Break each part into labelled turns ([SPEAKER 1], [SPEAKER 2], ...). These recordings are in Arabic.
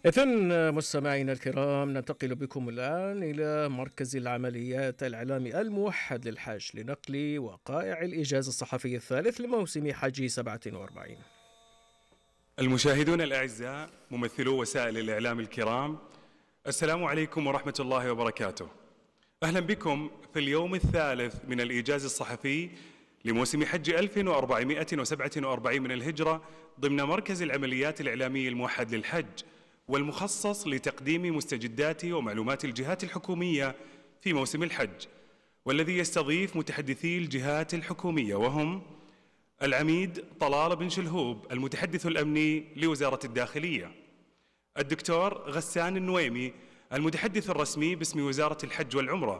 [SPEAKER 1] إذن مستمعينا الكرام، ننتقل بكم الآن إلى مركز العمليات الإعلامي الموحد للحج لنقل وقائع الإيجاز الصحفي الثالث لموسم حج 47.
[SPEAKER 2] المشاهدون الأعزاء، ممثلو وسائل الإعلام الكرام، السلام عليكم ورحمة الله وبركاته. أهلا بكم في اليوم الثالث من الإيجاز الصحفي لموسم حج 1447 من الهجرة ضمن مركز العمليات الإعلامي الموحد للحج، والمخصص لتقديم مستجدات ومعلومات الجهات الحكومية في موسم الحج، والذي يستضيف متحدثي الجهات الحكومية، وهم العميد طلال بن شلهوب المتحدث الأمني لوزارة الداخلية، الدكتور غسان النويمي المتحدث الرسمي باسم وزارة الحج والعمرة،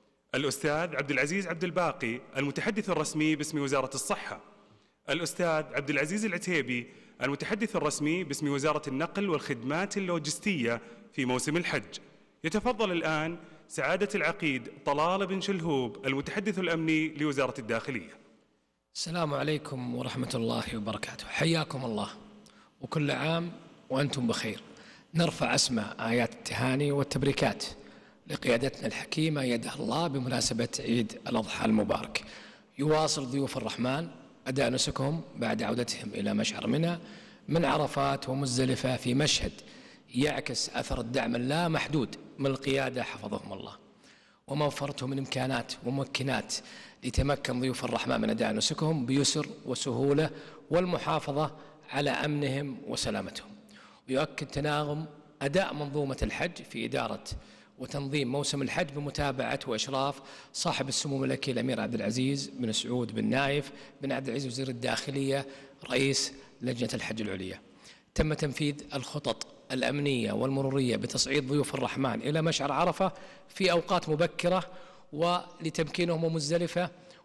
[SPEAKER 2] الأستاذ عبد العزيز عبد الباقي المتحدث الرسمي باسم وزارة الصحة، الأستاذ عبد العزيز العتيبي المتحدث الرسمي باسم وزارة النقل والخدمات اللوجستية في موسم الحج. يتفضل الآن سعادة العقيد طلال بن شلهوب المتحدث الأمني لوزارة الداخلية.
[SPEAKER 3] السلام عليكم ورحمة الله وبركاته. حياكم الله، وكل عام وأنتم بخير. نرفع أسمى آيات التهاني والتبريكات لقيادتنا الحكيمة يدها الله بمناسبة عيد الأضحى المبارك. يواصل ضيوف الرحمن أداء نسكهم بعد عودتهم إلى مشعر منى من عرفات ومزدلفة في مشهد يعكس أثر الدعم اللامحدود من القيادة حفظهم الله، وما وفرته من إمكانات وممكنات ليتمكن ضيوف الرحمن من أداء نسكهم بيسر وسهولة والمحافظة على أمنهم وسلامتهم. ويؤكد تناغم أداء منظومة الحج في إدارة وتنظيم موسم الحج بمتابعة وإشراف صاحب السمو الملكي الأمير عبد العزيز بن سعود بن نايف بن عبد العزيز وزير الداخلية رئيس لجنة الحج العليا. تم تنفيذ الخطط الأمنية والمرورية بتصعيد ضيوف الرحمن إلى مشعر عرفة في أوقات مبكرة ولتمكينهم ومزدلفة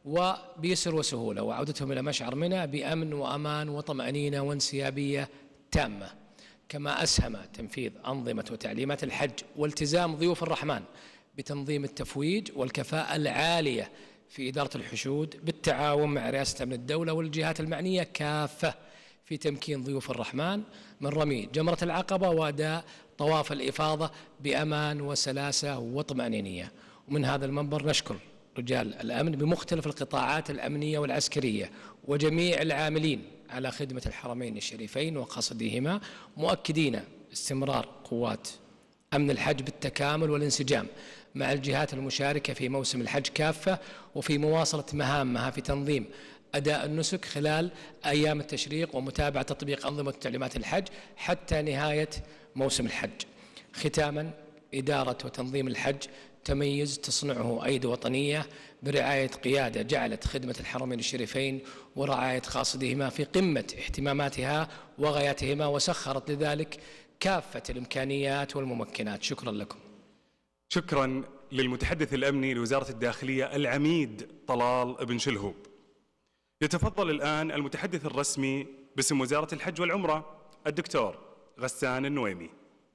[SPEAKER 3] وبيسر وسهولة، وعودتهم إلى مشعر منى بأمن وأمان وطمأنينة وانسيابية تامة. كما أسهم تنفيذ أنظمة وتعليمات الحج والتزام ضيوف الرحمن بتنظيم التفويج والكفاءة العالية في إدارة الحشود بالتعاون مع رئاسة أمن الدولة والجهات المعنية كافة في تمكين ضيوف الرحمن من رمي جمرة العقبة وأداء طواف الإفاضة بأمان وسلاسة وطمأنينية. ومن هذا المنبر نشكر رجال الأمن بمختلف القطاعات الأمنية والعسكرية وجميع العاملين على خدمة الحرمين الشريفين وقاصديهما، مؤكدين استمرار قوات أمن الحج بالتكامل والانسجام مع الجهات المشاركة في موسم الحج كافة، وفي مواصلة مهامها في تنظيم أداء النسك خلال أيام التشريق ومتابعة تطبيق أنظمة تعليمات الحج حتى نهاية موسم الحج. ختاما، إدارة وتنظيم الحج تميز تصنعه أيدي وطنية برعاية قيادة جعلت خدمة الحرمين الشريفين ورعاية قاصديهما في قمة اهتماماتها وغاياتهما، وسخرت لذلك كافة الإمكانيات والممكنات. شكرا لكم.
[SPEAKER 2] شكرا للمتحدث الأمني لوزارة الداخلية العميد طلال بن شلهوب. يتفضل الآن المتحدث الرسمي باسم وزارة الحج والعمرة الدكتور غسان النويمي.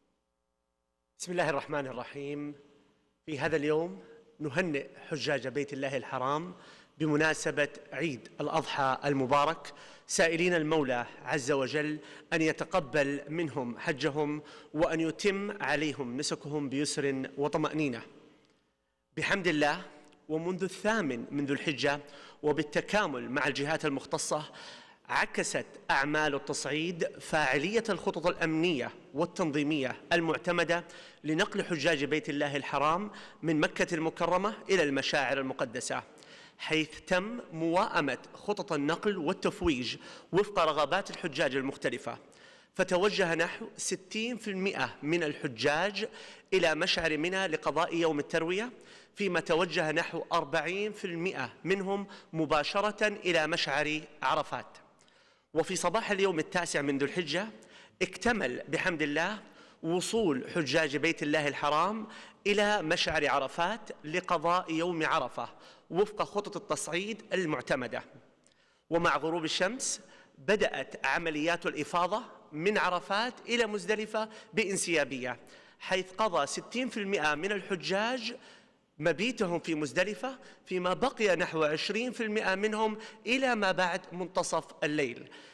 [SPEAKER 4] بسم الله الرحمن الرحيم. في هذا اليوم نهنئ حجاج بيت الله الحرام بمناسبة عيد الأضحى المبارك، سائلين المولى عز وجل أن يتقبل منهم حجهم وأن يتم عليهم نسكهم بيسر وطمأنينة. بحمد الله، ومنذ 8 من ذو الحجة وبالتكامل مع الجهات المختصة، عكست أعمال التصعيد فاعلية الخطط الأمنية والتنظيمية المعتمدة لنقل حجاج بيت الله الحرام من مكة المكرمة إلى المشاعر المقدسة، حيث تم موائمة خطط النقل والتفويج وفق رغبات الحجاج المختلفة. فتوجه نحو 60% من الحجاج إلى مشعر منى لقضاء يوم التروية، فيما توجه نحو 40% منهم مباشرة إلى مشعر عرفات. وفي صباح اليوم 9 من ذو الحجة اكتمل بحمد الله وصول حجاج بيت الله الحرام إلى مشعر عرفات لقضاء يوم عرفة وفق خطط التصعيد المعتمدة. ومع غروب الشمس بدأت عمليات الإفاضة من عرفات إلى مزدلفة بانسيابية، حيث قضى 60% من الحجاج مبيتهم في مزدلفة، فيما بقي نحو 20% منهم إلى ما بعد منتصف الليل.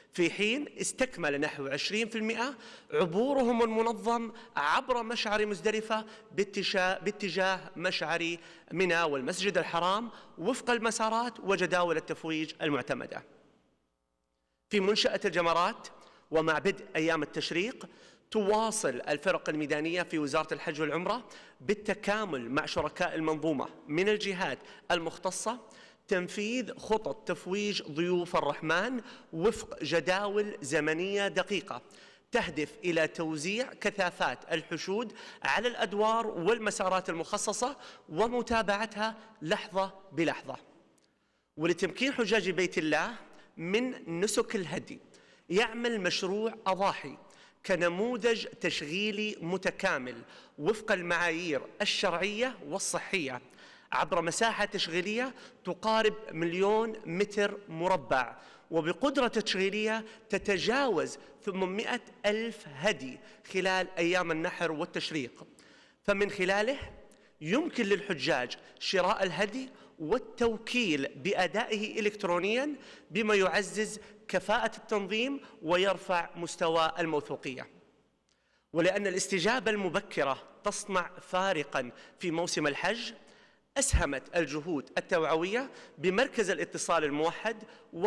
[SPEAKER 4] في حين استكمل نحو 20% عبورهم المنظم عبر مشعر مزدلفة باتجاه مشعر منى والمسجد الحرام وفق المسارات وجداول التفويج المعتمدة. في منشأة الجمرات ومع بدء أيام التشريق تواصل الفرق الميدانية في وزارة الحج والعمرة بالتكامل مع شركاء المنظومة من الجهات المختصة تنفيذ خطط تفويج ضيوف الرحمن وفق جداول زمنية دقيقة تهدف إلى توزيع كثافات الحشود على الأدوار والمسارات المخصصة ومتابعتها لحظة بلحظة. ولتمكين حجاج بيت الله من نسك الهدي يعمل مشروع أضاحي كنموذج تشغيلي متكامل وفق المعايير الشرعية والصحية عبر مساحة تشغيلية تقارب 1,000,000 متر مربع وبقدرة تشغيلية تتجاوز 800,000 هدي خلال أيام النحر والتشريق، فمن خلاله يمكن للحجاج شراء الهدي والتوكيل بأدائه إلكترونياً بما يعزز كفاءة التنظيم ويرفع مستوى الموثوقية. ولأن الاستجابة المبكرة تصنع فارقاً في موسم الحج، أسهمت الجهود التوعوية بمركز الاتصال الموحد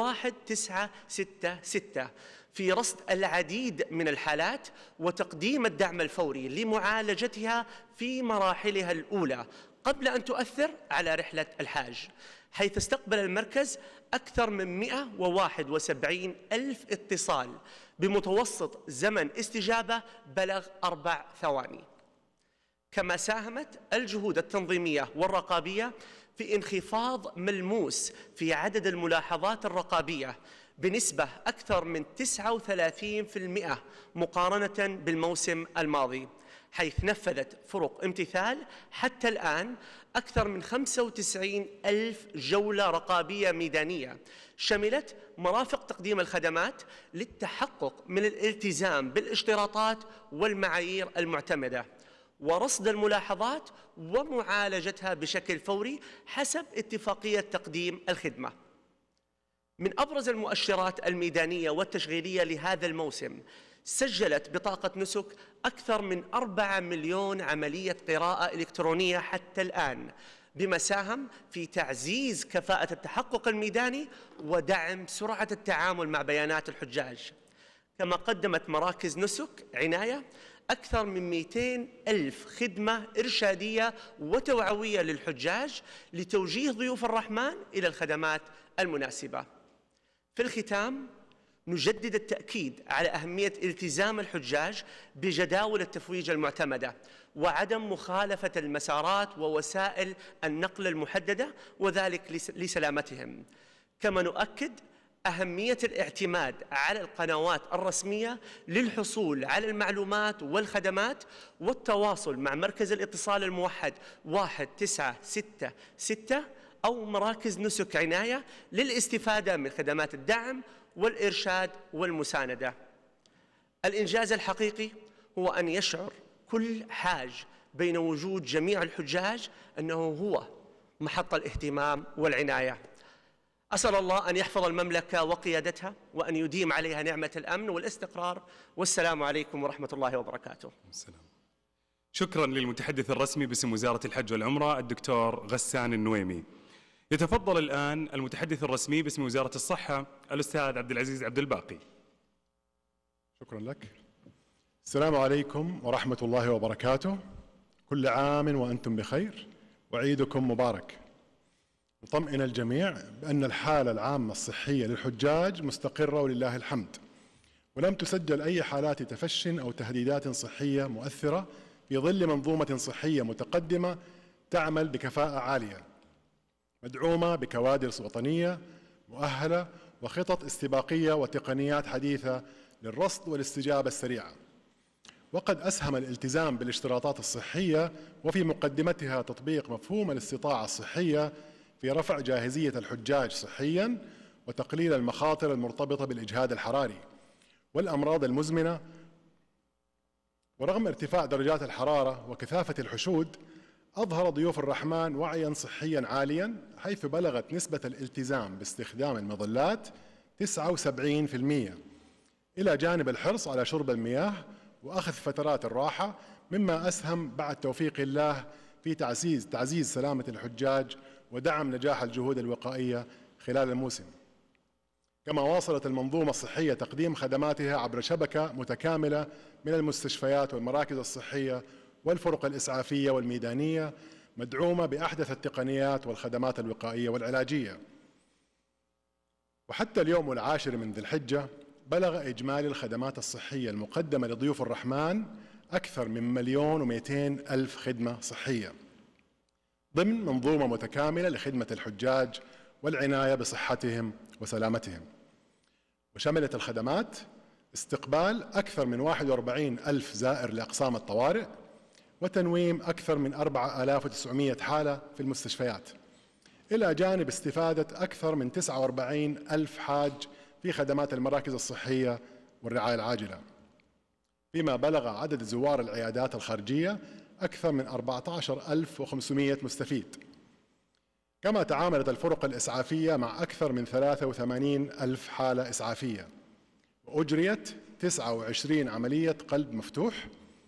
[SPEAKER 4] 1966 في رصد العديد من الحالات وتقديم الدعم الفوري لمعالجتها في مراحلها الأولى قبل أن تؤثر على رحلة الحاج، حيث استقبل المركز أكثر من 171,000 اتصال بمتوسط زمن استجابة بلغ 4 ثواني. كما ساهمت الجهود التنظيمية والرقابية في انخفاض ملموس في عدد الملاحظات الرقابية بنسبة أكثر من 39% مقارنة بالموسم الماضي، حيث نفذت فرق امتثال حتى الآن أكثر من 95,000 جولة رقابية ميدانية شملت مرافق تقديم الخدمات للتحقق من الالتزام بالاشتراطات والمعايير المعتمدة ورصد الملاحظات ومعالجتها بشكل فوري حسب اتفاقية تقديم الخدمة. من أبرز المؤشرات الميدانية والتشغيلية لهذا الموسم سجلت بطاقة نسك أكثر من 4 مليون عملية قراءة إلكترونية حتى الآن، بما ساهم في تعزيز كفاءة التحقق الميداني ودعم سرعة التعامل مع بيانات الحجاج. كما قدمت مراكز نسك عناية أكثر من 200,000 خدمة إرشادية وتوعوية للحجاج لتوجيه ضيوف الرحمن إلى الخدمات المناسبة. في الختام نجدد التأكيد على أهمية التزام الحجاج بجداول التفويج المعتمدة وعدم مخالفة المسارات ووسائل النقل المحددة وذلك لسلامتهم. كما نؤكد أهمية الاعتماد على القنوات الرسمية للحصول على المعلومات والخدمات والتواصل مع مركز الاتصال الموحد 1966 أو مراكز نسك عناية للاستفادة من خدمات الدعم والإرشاد والمساندة. الإنجاز الحقيقي هو أن يشعر كل حاج بين وجود جميع الحجاج أنه هو محط الاهتمام والعناية. أسأل الله أن يحفظ المملكة وقيادتها وأن يديم عليها نعمة الأمن والاستقرار، والسلام عليكم ورحمة الله وبركاته.
[SPEAKER 2] السلام. شكرا للمتحدث الرسمي باسم وزارة الحج والعمرة الدكتور غسان النويمي. يتفضل الآن المتحدث الرسمي باسم وزارة الصحة الأستاذ عبد العزيز عبد الباقي.
[SPEAKER 5] شكرا لك. السلام عليكم ورحمة الله وبركاته. كل عام وأنتم بخير وعيدكم مبارك. نطمئن الجميع بأن الحالة العامة الصحية للحجاج مستقرة ولله الحمد، ولم تسجل أي حالات تفش أو تهديدات صحية مؤثرة في ظل منظومة صحية متقدمة تعمل بكفاءة عالية مدعومة بكوادر وطنية مؤهلة وخطط استباقية وتقنيات حديثة للرصد والاستجابة السريعة. وقد أسهم الالتزام بالاشتراطات الصحية وفي مقدمتها تطبيق مفهوم الاستطاعة الصحية في رفع جاهزية الحجاج صحياً وتقليل المخاطر المرتبطة بالإجهاد الحراري والأمراض المزمنة. ورغم ارتفاع درجات الحرارة وكثافة الحشود، أظهر ضيوف الرحمن وعياً صحياً عالياً، حيث بلغت نسبة الالتزام باستخدام المظلات 79%، إلى جانب الحرص على شرب المياه وأخذ فترات الراحة، مما أسهم بعد توفيق الله في تعزيز سلامة الحجاج ودعم نجاح الجهود الوقائية خلال الموسم. كما واصلت المنظومة الصحية تقديم خدماتها عبر شبكة متكاملة من المستشفيات والمراكز الصحية والفرق الإسعافية والميدانية، مدعومة بأحدث التقنيات والخدمات الوقائية والعلاجية. وحتى اليوم 10 من ذي الحجة بلغ إجمالي الخدمات الصحية المقدمة لضيوف الرحمن أكثر من 1,200,000 خدمة صحية ضمن منظومة متكاملة لخدمة الحجاج والعناية بصحتهم وسلامتهم. وشملت الخدمات استقبال أكثر من 41,000 زائر لأقسام الطوارئ، وتنويم أكثر من 4,900 حالة في المستشفيات، إلى جانب استفادة أكثر من 49,000 حاج في خدمات المراكز الصحية والرعاية العاجلة، فيما بلغ عدد زوار العيادات الخارجية أكثر من 14,500 مستفيد. كما تعاملت الفرق الإسعافية مع أكثر من 83,000 حالة إسعافية، وأجريت 29 عملية قلب مفتوح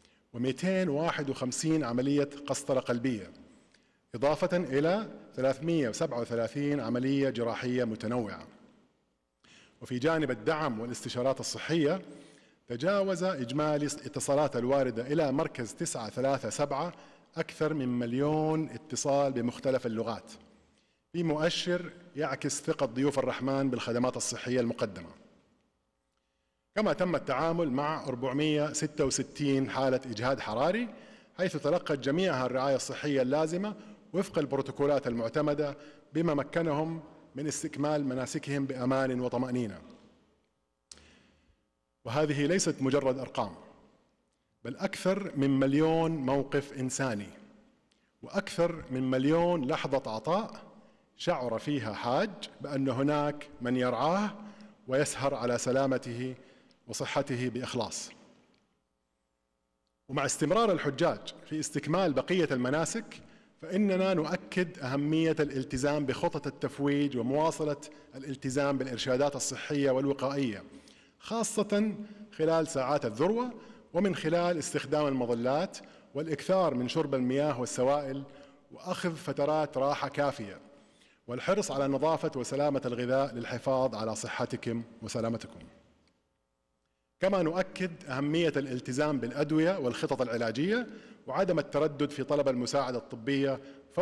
[SPEAKER 5] و251 عملية قسطرة قلبية، إضافة إلى 337 عملية جراحية متنوعة. وفي جانب الدعم والاستشارات الصحية، تجاوز إجمالي الاتصالات الواردة إلى مركز 937 أكثر من 1,000,000 اتصال بمختلف اللغات، في مؤشر يعكس ثقة ضيوف الرحمن بالخدمات الصحية المقدمة. كما تم التعامل مع 466 حالة إجهاد حراري، حيث تلقت جميعها الرعاية الصحية اللازمة وفق البروتوكولات المعتمدة، بما مكنهم من استكمال مناسكهم بأمان وطمأنينة. وهذه ليست مجرد أرقام، بل أكثر من 1,000,000 موقف إنساني، وأكثر من 1,000,000 لحظة عطاء شعر فيها حاج بأن هناك من يرعاه ويسهر على سلامته وصحته بإخلاص. ومع استمرار الحجاج في استكمال بقية المناسك، فإننا نؤكد أهمية الالتزام بخطط التفويج ومواصلة الالتزام بالإرشادات الصحية والوقائية، خاصة خلال ساعات الذروة، ومن خلال استخدام المظلات والإكثار من شرب المياه والسوائل وأخذ فترات راحة كافية، والحرص على نظافة وسلامة الغذاء للحفاظ على صحتكم وسلامتكم. كما نؤكد أهمية الالتزام بالأدوية والخطط العلاجية، وعدم التردد في طلب المساعدة الطبية